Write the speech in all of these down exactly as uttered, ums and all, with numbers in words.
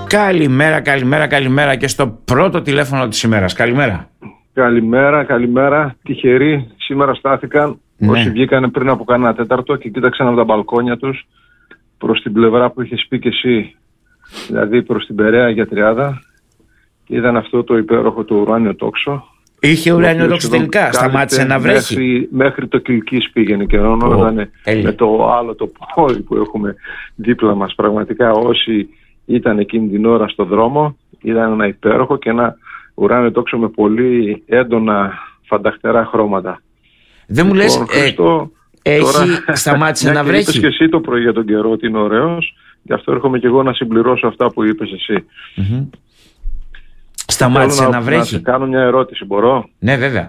Καλημέρα, καλημέρα, καλημέρα και στο πρώτο τηλέφωνο της ημέρας. Καλημέρα. Καλημέρα, καλημέρα. Τυχεροί σήμερα στάθηκαν. Ναι. Όσοι βγήκαν πριν από κανένα τέταρτο και κοίταξαν από τα μπαλκόνια τους προς την πλευρά που είχες πει και εσύ, δηλαδή προς την Περαία για Τριάδα, και είδαν αυτό το υπέροχο το ουράνιο τόξο. Είχε ουράνιο τόξο τελικά, σταμάτησε να βρέχει. Μέχρι, μέχρι το Κιλκής πήγαινε και ενώ oh, ήταν με το άλλο το πόλι που έχουμε δίπλα μας. Πραγματικά όσοι ήταν εκείνη την ώρα στο δρόμο είδαν ένα υπέροχο και ένα ουράνιο τόξο με πολύ έντονα φανταχτερά χρώματα. Δεν μου λοιπόν, λες, Χριστό, ε, έχει τώρα, σταμάτησε να βρέχει. Είπες και εσύ το πρωί για τον καιρό ότι είναι ωραίος, γι' αυτό έρχομαι και εγώ να συμπληρώσω αυτά που είπες εσύ. Mm-hmm. Σταμάτησε να, να βρέχει. Να σε κάνω μια ερώτηση, μπορώ? Ναι, βέβαια.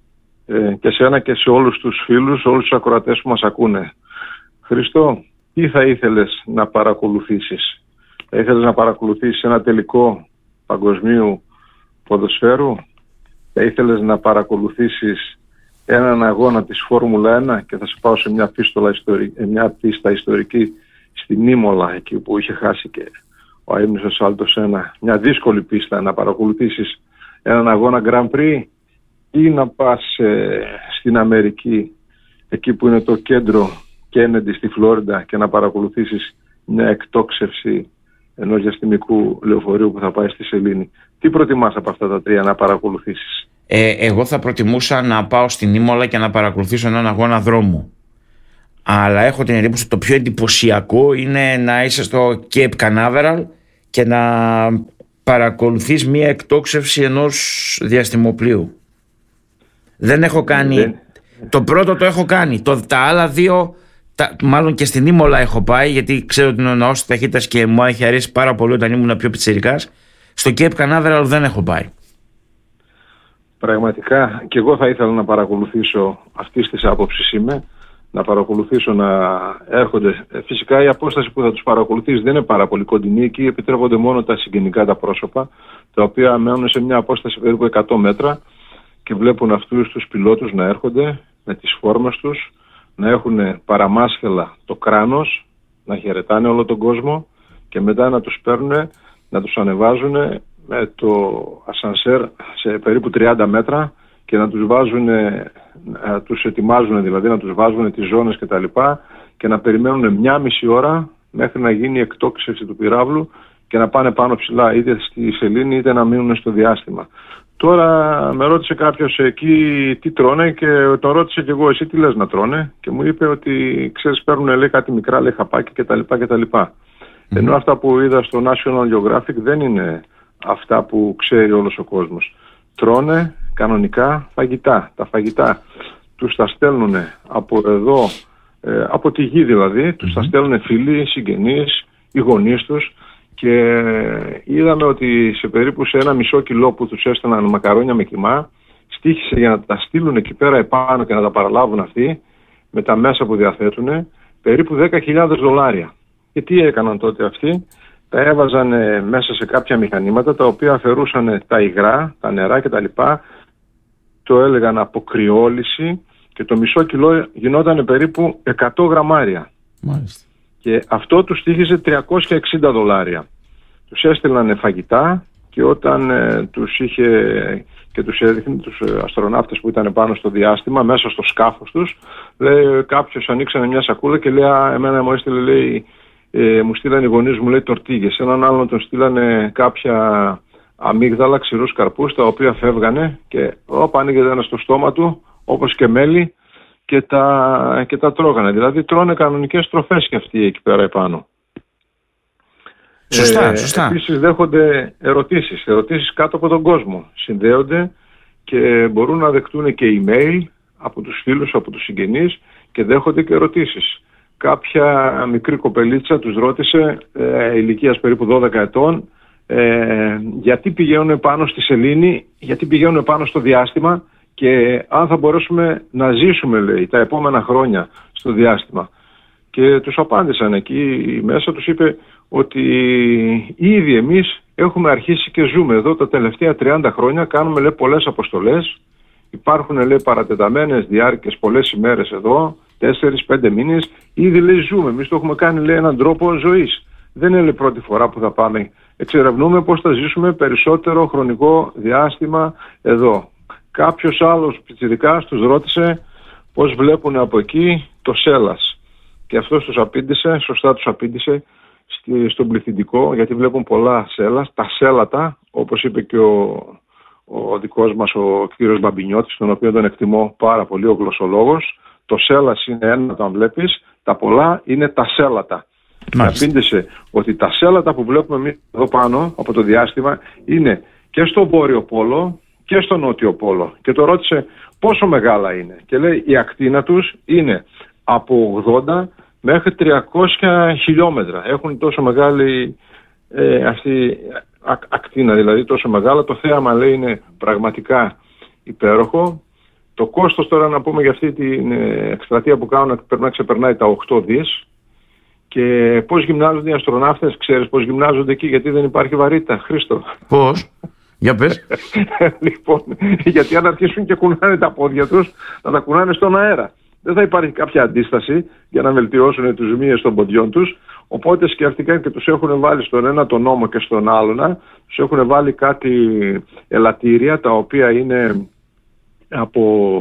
Ε, και σε ένα και σε όλους τους φίλους, όλους τους ακροατές που μας ακούνε. Χριστό, τι θα ήθελες να παρακολουθήσεις? Θα ήθελες να παρακολουθήσεις ένα τελικό παγκοσμίου ποδοσφαίρου? Θα ήθελες να παρακολουθήσεις έναν αγώνα της Φόρμουλα ένα? Και θα σε πάω σε μια, πίστολα ιστορική, μια πίστα ιστορική στην Ήμολα, εκεί που είχε χάσει και ο αείμνηστος Άλτος ένα. Μια δύσκολη πίστα, να παρακολουθήσεις έναν αγώνα Grand Prix, ή να πας ε, στην Αμερική, εκεί που είναι το κέντρο Κέννεντι στη Φλόριντα, και να παρακολουθήσεις μια εκτόξευση ενός διαστημικού λεωφορείου που θα πάει στη Σελήνη. Τι προτιμάς από αυτά τα τρία να παρακολουθήσεις? Ε, εγώ θα προτιμούσα να πάω στην Ήμολα και να παρακολουθήσω έναν αγώνα δρόμου. Αλλά έχω την εντύπωση ότι το πιο εντυπωσιακό είναι να είσαι στο Cape Canaveral και να παρακολουθείς μια εκτόξευση ενός διαστημοπλοίου. Δεν έχω κάνει... Δεν... Το πρώτο το έχω κάνει. Το, τα άλλα δύο, τα, μάλλον και στην Ήμολα έχω πάει, γιατί ξέρω ότι είναι ο ναός της ταχύτητας και μου έχει αρέσει πάρα πολύ όταν ήμουν πιο πιτσιρικάς. Στο Cape Canaveral δεν έχω πάει. Πραγματικά και εγώ θα ήθελα να παρακολουθήσω, αυτής της άποψης είμαι, να παρακολουθήσω να έρχονται. Φυσικά η απόσταση που θα τους παρακολουθείς δεν είναι πάρα πολύ κοντινή. Εκεί επιτρέπονται μόνο τα συγγενικά τα πρόσωπα, τα οποία μένουν σε μια απόσταση περίπου εκατό μέτρα και βλέπουν αυτούς τους πιλότους να έρχονται με τις φόρμες τους, να έχουν παραμάσχελα το κράνος, να χαιρετάνε όλο τον κόσμο και μετά να τους παίρνουν, να τους ανεβάζουν με το ασανσέρ σε περίπου τριάντα μέτρα και να τους βάζουν, να τους ετοιμάζουν, δηλαδή να τους βάζουν τις ζώνες κτλ. Και να περιμένουν μια μισή ώρα μέχρι να γίνει η εκτόξευση του πυράβλου και να πάνε πάνω ψηλά είτε στη Σελήνη είτε να μείνουν στο διάστημα. Τώρα με ρώτησε κάποιος εκεί τι τρώνε και τον ρώτησε και εγώ, εσύ τι λες να τρώνε, και μου είπε ότι ξέρεις, παίρνουν λέει κάτι μικρά λέει χαπάκια κτλ. κτλ. Mm-hmm. Ενώ αυτά που είδα στο National Geographic δεν είναι αυτά που ξέρει όλος ο κόσμος. Τρώνε κανονικά φαγητά. Τα φαγητά τους τα στέλνουν από εδώ, ε, από τη γη δηλαδή, τους mm-hmm. τα στέλνουν φίλοι, συγγενείς, οι γονείς τους, και είδαμε ότι σε περίπου σε ένα μισό κιλό που τους έστελναν μακαρόνια με κιμά, στοίχησε για να τα στείλουν εκεί πέρα επάνω και να τα παραλάβουν αυτοί με τα μέσα που διαθέτουν περίπου δέκα χιλιάδες δολάρια. Και τι έκαναν τότε αυτοί? Τα έβαζαν μέσα σε κάποια μηχανήματα τα οποία αφαιρούσαν τα υγρά, τα νερά κτλ. Το έλεγαν αποκριόλυση και το μισό κιλό γινόταν περίπου εκατό γραμμάρια. Μάλιστα. Και αυτό τους στοίχιζε τριακόσια εξήντα δολάρια. Τους έστειλανε φαγητά και όταν ε, τους είχε και τους έδειχνε τους αστροναύτες που ήταν πάνω στο διάστημα, μέσα στο σκάφος τους, λέει, κάποιος ανοίξανε μια σακούλα και λέει, εμένα μου έστειλε, λέει, ε, μου στείλανε οι γονείς μου, λέει, τορτίγες. Έναν άλλον τον στείλανε κάποια αμύγδαλα, ξηρούς καρπούς, τα οποία φεύγανε και όπα άνοιγε ένα στο στόμα του, όπως και μέλι, και τα, και τα τρώγανε. Δηλαδή τρώνε κανονικές τροφές και αυτοί εκεί πέρα επάνω. Σωστά, ε, σωστά. Επίσης δέχονται ερωτήσεις, ερωτήσεις κάτω από τον κόσμο. Συνδέονται και μπορούν να δεχτούν και email από τους φίλους, από τους συγγενείς, και δέχονται και ερωτήσεις. Κάποια μικρή κοπελίτσα τους ρώτησε, ε, ηλικίας περίπου δώδεκα ετών, ε, γιατί πηγαίνουν πάνω στη Σελήνη, γιατί πηγαίνουν πάνω στο διάστημα και αν θα μπορέσουμε να ζήσουμε, λέει, τα επόμενα χρόνια στο διάστημα. Και τους απάντησαν εκεί μέσα, τους είπε ότι ήδη εμείς έχουμε αρχίσει και ζούμε εδώ τα τελευταία τριάντα χρόνια, κάνουμε, λέει, πολλές αποστολές, υπάρχουν, λέει, παρατεταμένες διάρκειες πολλές ημέρες εδώ, τέσσερις πέντε μήνες, ήδη, λέει, ζούμε, εμείς το έχουμε κάνει, λέει, έναν τρόπο ζωής. Δεν είναι, λέει, πρώτη φορά που θα πάμε εξερευνούμε πώς θα ζήσουμε περισσότερο χρονικό διάστημα εδώ. Κάποιος άλλος πιτσιρικάς τους ρώτησε πώς βλέπουν από εκεί το Σέλλας. Και αυτός τους απήντησε, σωστά τους απήντησε στον πληθυντικό, γιατί βλέπουν πολλά Σέλλας, τα Σέλατα, όπως είπε και ο, ο δικός μας ο κύριος Μπαμπινιώτης, τον οποίο τον εκτιμώ πάρα πολύ, ο γλωσσολόγος. Το Σέλλας είναι ένα, όταν βλέπεις, τα πολλά είναι τα Σέλατα. Και απήντησε ότι τα Σέλατα που βλέπουμε εμείς εδώ πάνω από το διάστημα είναι και στο Βόρειο Πόλο και στο Νότιο Πόλο. Και το ρώτησε πόσο μεγάλα είναι. Και λέει η ακτίνα τους είναι από ογδόντα μέχρι τριακόσια χιλιόμετρα. Έχουν τόσο μεγάλη ε, αυτή α, ακτίνα, δηλαδή τόσο μεγάλα. Το θέαμα, λέει, είναι πραγματικά υπέροχο. Το κόστος, τώρα να πούμε για αυτή την ε, εκστρατεία που κάνουν, πρέπει να ξεπερνάει τα οκτώ δις. Και πώς γυμνάζονται οι αστροναύτες, ξέρεις πώς γυμνάζονται εκεί, γιατί δεν υπάρχει βαρύτητα, Χρήστο? Πώς? Για πες. Λοιπόν, γιατί αν αρχίσουν και κουνάνε τα πόδια τους, θα τα κουνάνε στον αέρα. Δεν θα υπάρχει κάποια αντίσταση για να βελτιώσουν τις ζυμίες των ποντιών τους. Οπότε σκέφτηκαν και τους έχουν βάλει στον ένα τον νόμο και στον άλλον. Τους έχουν βάλει κάτι ελαττήρια, τα οποία είναι από...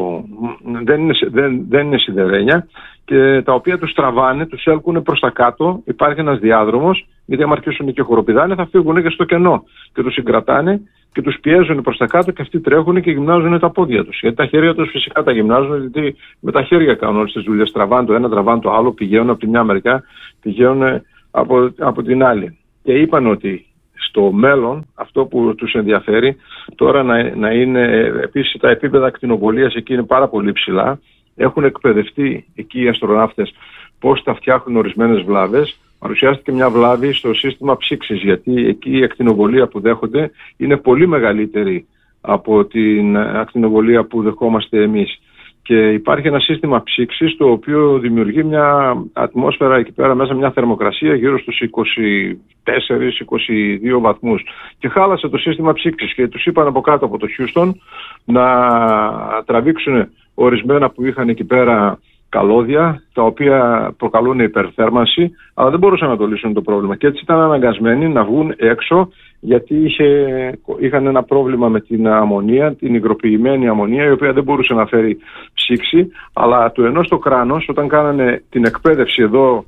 δεν είναι, δεν, δεν είναι σιδερένια, και τα οποία τους τραβάνε, τους έλκουν προς τα κάτω. Υπάρχει ένας διάδρομος, γιατί άμα αρχίσουν και χοροπηδάνε θα φύγουν και στο κενό. Και τους συγκρατάνε και τους πιέζουν προς τα κάτω και αυτοί τρέχουν και γυμνάζουν τα πόδια τους. Γιατί τα χέρια τους φυσικά τα γυμνάζουν, γιατί με τα χέρια κάνουν όλες τις δουλειές. Τραβάνε το ένα, τραβάνε το άλλο, πηγαίνουν από τη μια μεριά, πηγαίνουν από, από την άλλη. Και είπαν ότι στο μέλλον αυτό που τους ενδιαφέρει τώρα να, να είναι, επίσης τα επίπεδα ακτινοβολίας εκεί είναι πάρα πολύ ψηλά. Έχουν εκπαιδευτεί εκεί οι αστροναύτες πώς θα φτιάχνουν ορισμένες βλάβες. Παρουσιάστηκε μια βλάβη στο σύστημα ψήξης, γιατί εκεί η ακτινοβολία που δέχονται είναι πολύ μεγαλύτερη από την ακτινοβολία που δεχόμαστε εμείς. Και υπάρχει ένα σύστημα ψήξης το οποίο δημιουργεί μια ατμόσφαιρα εκεί πέρα μέσα, μια θερμοκρασία γύρω στους είκοσι τέσσερα είκοσι δύο βαθμούς. Και χάλασε το σύστημα ψήξης και τους είπαν από κάτω από το Χιούστον να τραβήξουν ορισμένα που είχαν εκεί πέρα καλώδια, τα οποία προκαλούν υπερθέρμανση, αλλά δεν μπορούσαν να το λύσουν το πρόβλημα. Και έτσι ήταν αναγκασμένοι να βγουν έξω, γιατί είχε, είχαν ένα πρόβλημα με την αμμονία, την υγροποιημένη αμμονία, η οποία δεν μπορούσε να φέρει ψήξη, αλλά του ενός το κράνος, όταν κάνανε την εκπαίδευση εδώ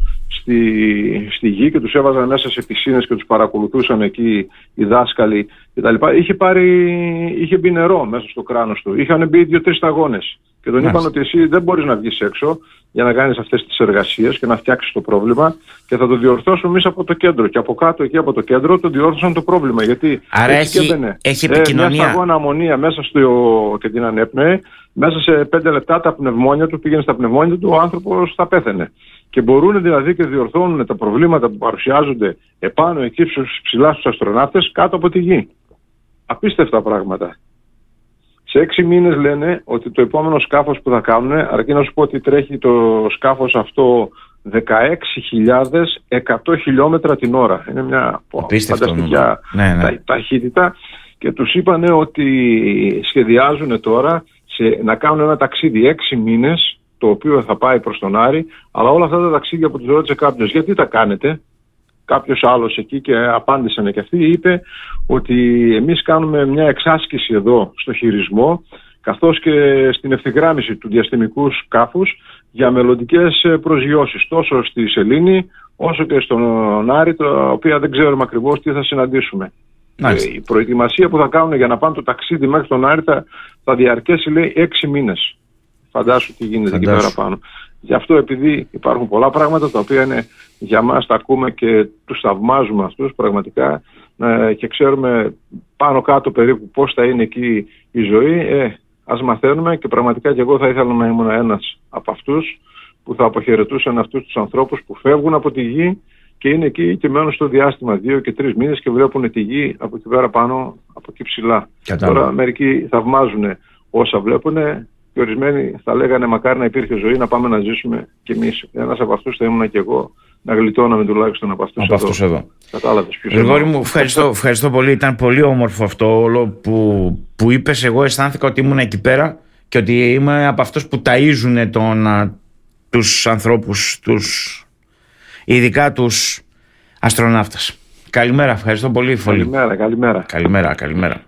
στη, στη γη και τους έβαζαν μέσα σε πισίνες και τους παρακολουθούσαν εκεί οι δάσκαλοι κτλ., είχε, πάρει, είχε μπει νερό μέσα στο κράνος του. Είχαν μπει δύο-τρεις σταγόνες. Και τον είπαν ότι εσύ δεν μπορείς να βγεις έξω για να κάνεις αυτές τις εργασίες και να φτιάξεις το πρόβλημα, και θα το διορθώσουμε εμείς από το κέντρο. Και από κάτω εκεί από το κέντρο το διόρθωσαν το πρόβλημα. Γιατί άρα έχει, έχει επικοινωνία. Ε, μια σταγόνα αμμονία μέσα στο, και την ανέπνεε, μέσα σε πέντε λεπτά τα πνευμόνια του, πήγαινε στα πνευμόνια του, ο άνθρωπος θα πέθαινε. Και μπορούν δηλαδή και διορθώνουν τα προβλήματα που παρουσιάζονται επάνω εκεί ψηλά στους αστροναύτες κάτω από τη γη. Απίστευτα πράγματα. Σε έξι μήνες λένε ότι το επόμενο σκάφος που θα κάνουν, αρκεί να σου πω ότι τρέχει το σκάφος αυτό δεκαέξι χιλιάδες εκατό χιλιόμετρα την ώρα. Είναι μια φανταστική ναι, ναι. ταχύτητα, και τους είπανε ότι σχεδιάζουν τώρα σε, να κάνουν ένα ταξίδι έξι μήνες, το οποίο θα πάει προς τον Άρη, αλλά όλα αυτά τα ταξίδια που τους ρώτησε κάποιος γιατί τα κάνετε, κάποιος άλλος εκεί, και απάντησαν και αυτοί, είπε ότι εμείς κάνουμε μια εξάσκηση εδώ στο χειρισμό, καθώς και στην ευθυγράμμιση του διαστημικού σκάφους για μελλοντικές προσγειώσεις, τόσο στη Σελήνη όσο και στον Άρη, τα οποία δεν ξέρουμε ακριβώς τι θα συναντήσουμε. Ε, η προετοιμασία που θα κάνουν για να πάνε το ταξίδι μέχρι τον Άρη θα, θα διαρκέσει, λέει, έξι μήνες. Φαντάσου τι γίνεται Φαντάσου. εκεί πέρα πάνω. Γι' αυτό, επειδή υπάρχουν πολλά πράγματα τα οποία είναι για μας, τα ακούμε και τους θαυμάζουμε αυτούς πραγματικά, ε, και ξέρουμε πάνω κάτω περίπου πώς θα είναι εκεί η ζωή, ε, ας μαθαίνουμε, και πραγματικά και εγώ θα ήθελα να ήμουν ένας από αυτούς που θα αποχαιρετούσαν αυτούς τους ανθρώπους που φεύγουν από τη γη και είναι εκεί και μένουν στο διάστημα δύο και τρεις μήνες και βλέπουν τη γη από εκεί πέρα πάνω, από εκεί ψηλά. Κατάλαβα. Τώρα μερικοί θαυμάζουν όσα βλέπουν, και ορισμένοι θα λέγανε μακάρι να υπήρχε ζωή να πάμε να ζήσουμε κι εμείς. Ένας από αυτούς θα ήμουν και εγώ, να γλιτώναμε τουλάχιστον από αυτούς, από εδώ. αυτούς εδώ. Κατάλαβες ποιος είναι. Γρηγόρη μου, ευχαριστώ, ευχαριστώ πολύ. Ήταν πολύ όμορφο αυτό όλο που, που είπες. Εγώ αισθάνθηκα ότι ήμουν εκεί πέρα και ότι είμαι από αυτούς που ταΐζουν τον, τους ανθρώπους, τους, ειδικά τους αστροναύτες. Καλημέρα, ευχαριστώ πολύ. Καλημέρα, καλημέρα. Καλημέρα, καλημέρα.